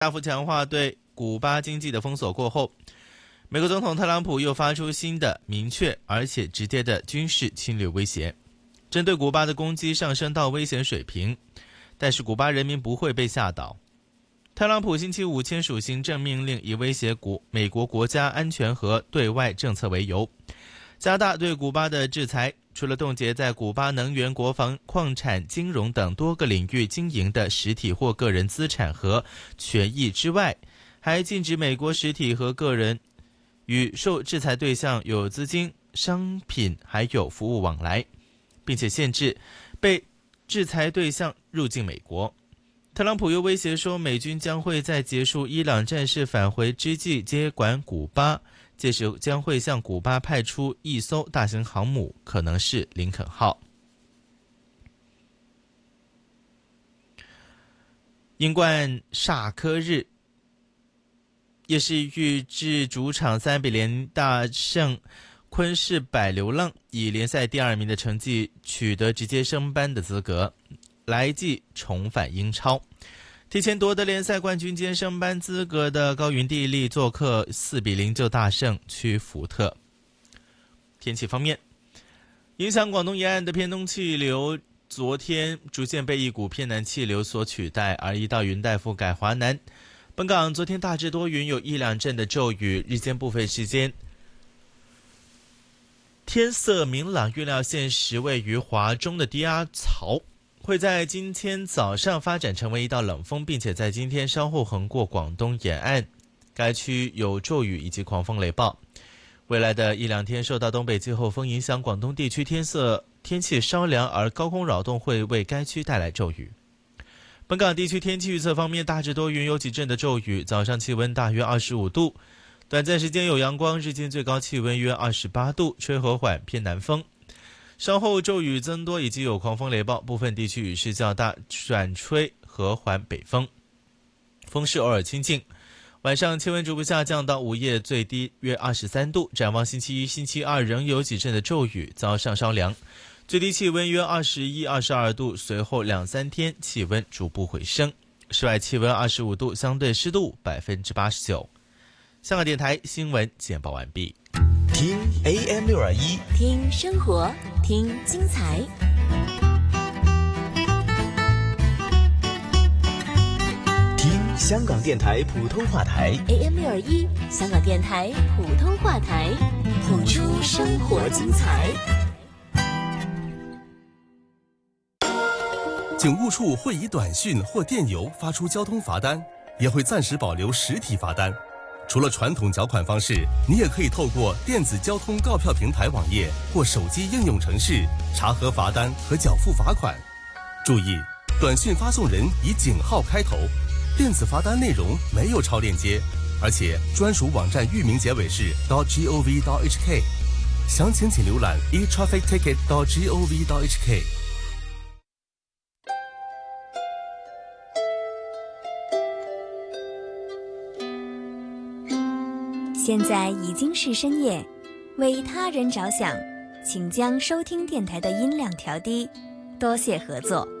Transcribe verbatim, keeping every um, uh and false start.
大幅强化对古巴经济的封锁过后，美国总统特朗普又发出新的明确而且直接的军事侵略威胁，针对古巴的攻击上升到危险水平，但是古巴人民不会被吓倒。特朗普星期五签署行政命令，以威胁国美国国家安全和对外政策为由，加大对古巴的制裁，除了冻结在古巴能源、国防、矿产、金融等多个领域经营的实体或个人资产和权益之外，还禁止美国实体和个人与受制裁对象有资金、商品还有服务往来，并且限制被制裁对象入境美国。特朗普又威胁说，美军将会在结束伊朗战事返回之际接管古巴，届时将会向古巴派出一艘大型航母，可能是林肯号。英冠煞科日，夜视域至主场三比零大胜昆士柏流浪，以联赛第二名的成绩取得直接升班的资格，来季重返英超。提前夺得联赛冠军兼升班资格的高云地利做客四比零就大胜屈福特。天气方面，影响广东沿岸的偏东气流昨天逐渐被一股偏南气流所取代，而一道云带覆盖华南。本港昨天大致多云，有一两阵的骤雨，日间部分时间天色明朗，预料现时位于华中的低压槽会在今天早上发展成为一道冷锋，并且在今天稍后横过广东沿岸，该区有骤雨以及狂风雷暴。未来的一两天受到东北季候风影响，广东地区天色天气稍凉，而高空扰动会为该区带来骤雨。本港地区天气预测方面，大致多云，有几阵的骤雨，早上气温大约二十五度，短暂时间有阳光，日间最高气温约二十八度，吹和缓偏南风。稍后骤雨增多，以及有狂风雷暴，部分地区雨势较大，转吹和缓北风，风势偶尔清劲。晚上气温逐步下降到午夜最低约二十三度。展望星期一、星期二仍有几阵的骤雨，早上稍凉，最低气温约二十一、二十二度。随后两三天气温逐步回升，室外气温二十五度，相对湿度百分之八十九。香港电台新闻简报完毕。 听 A M 六二一， 听生活，听精彩。 听香港电台普通话台 A M 六二一，香港电台普通话台，谱出生活精彩。 警务处会以短讯或电邮发出交通罚单，也会暂时保留实体罚单。除了传统缴款方式，你也可以透过电子交通告票平台网页或手机应用程式查核罚单和缴付罚款。注意，短讯发送人以井号开头，电子罚单内容没有超链接，而且专属网站域名结尾是 .gov.hk。详情请浏览 e traffic ticket dot gov dot h k。 现在已经是深夜，为他人着想，请将收听电台的音量调低，多谢合作。